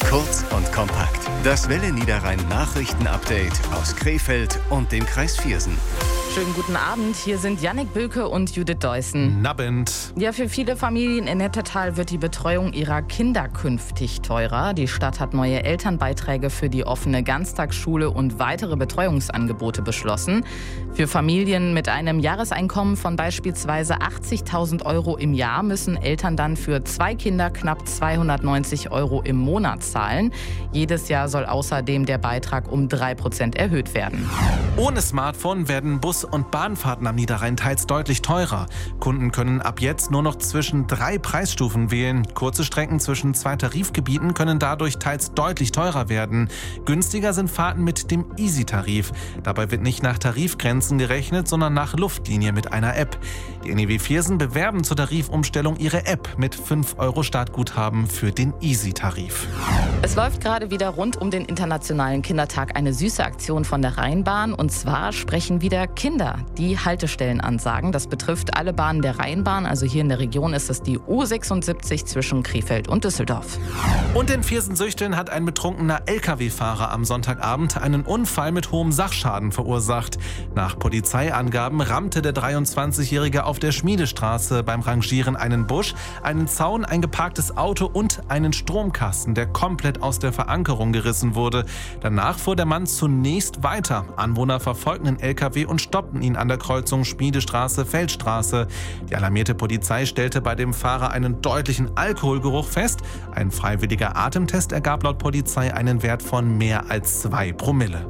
Kurz und kompakt. Das Welle Niederrhein Nachrichten-Update aus Krefeld und dem Kreis Viersen. Schönen guten Abend, hier sind Jannik Böke und Judith Deussen. Nabend. Ja, für viele Familien in Nettetal wird die Betreuung ihrer Kinder künftig teurer. Die Stadt hat neue Elternbeiträge für die offene Ganztagsschule und weitere Betreuungsangebote beschlossen. Für Familien mit einem Jahreseinkommen von beispielsweise 80.000 Euro im Jahr müssen Eltern dann für 2 Kinder knapp 290 Euro im Monat zahlen. Jedes Jahr soll außerdem der Beitrag um 3% erhöht werden. Ohne Smartphone werden Bus- und Bahnfahrten am Niederrhein teils deutlich teurer. Kunden können ab jetzt nur noch zwischen 3 Preisstufen wählen. Kurze Strecken zwischen 2 Tarifgebieten können dadurch teils deutlich teurer werden. Günstiger sind Fahrten mit dem Easy-Tarif. Dabei wird nicht nach Tarifgrenzen gerechnet, sondern nach Luftlinie mit einer App. Die NEW Viersen bewerben zur Tarifumstellung ihre App mit 5 € Startguthaben für den Easy-Tarif. Es läuft gerade wieder rund um den Internationalen Kindertag eine süße Aktion von der Rheinbahn. Und zwar sprechen wieder Kinder die Haltestellen ansagen. Das betrifft alle Bahnen der Rheinbahn. Also hier in der Region ist es die U76 zwischen Krefeld und Düsseldorf. Und in Viersen-Süchteln hat ein betrunkener Lkw-Fahrer am Sonntagabend einen Unfall mit hohem Sachschaden verursacht. Nach Polizeiangaben rammte der 23-Jährige auf der Schmiedestraße beim Rangieren einen Busch, einen Zaun, ein geparktes Auto und einen Stromkasten, der komplett aus der Verankerung gerissen wurde. Danach fuhr der Mann zunächst weiter. Anwohner verfolgten den Lkw und stoppten ihn an der Kreuzung Schmiedestraße-Feldstraße. Die alarmierte Polizei stellte bei dem Fahrer einen deutlichen Alkoholgeruch fest. Ein freiwilliger Atemtest ergab laut Polizei einen Wert von mehr als 2 Promille.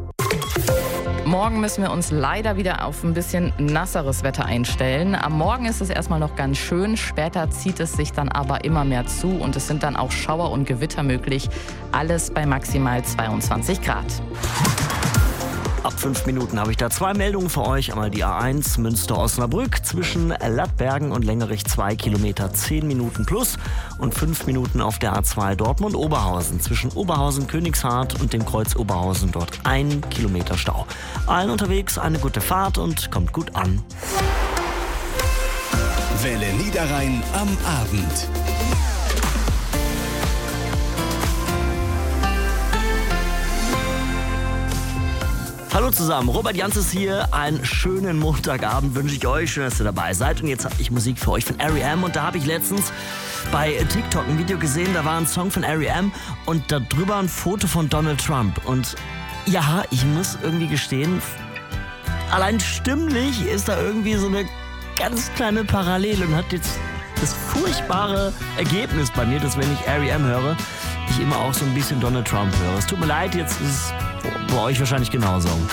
Morgen müssen wir uns leider wieder auf ein bisschen nasseres Wetter einstellen. Am Morgen ist es erstmal noch ganz schön, später zieht es sich dann aber immer mehr zu und es sind dann auch Schauer und Gewitter möglich. Alles bei maximal 22 Grad. Ab 5 Minuten habe ich da 2 Meldungen für euch. Einmal die A1 Münster-Osnabrück zwischen Lattbergen und Längerich 2 Kilometer 10 Minuten plus und 5 Minuten auf der A2 Dortmund-Oberhausen zwischen Oberhausen-Königshardt und dem Kreuz Oberhausen dort 1 Kilometer Stau. Allen unterwegs eine gute Fahrt und kommt gut an. Welle Niederrhein am Abend. Hallo zusammen, Robert Jans ist hier. Einen schönen Montagabend wünsche ich euch. Schön, dass ihr dabei seid. Und jetzt habe ich Musik für euch von R.E.M. Und da habe ich letztens bei TikTok ein Video gesehen, da war ein Song von R.E.M. und da drüber ein Foto von Donald Trump. Und ja, ich muss irgendwie gestehen, allein stimmlich ist da irgendwie so eine ganz kleine Parallele und hat jetzt das furchtbare Ergebnis bei mir, dass wenn ich R.E.M. höre, ich immer auch so ein bisschen Donald Trump höre. Es tut mir leid, jetzt ist es bei euch wahrscheinlich genauso.